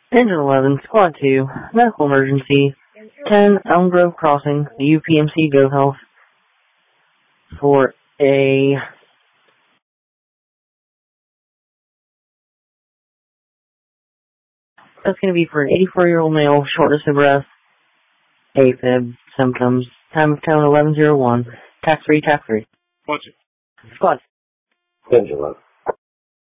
Engine 11, Squad 2, medical emergency, 10 Elm Grove Crossing, the UPMC GoHealth, for a... That's going to be for an 84-year-old male, shortness of breath, AFib symptoms, time of town 11:01, tax free. Watch it. Squad. Engine 11.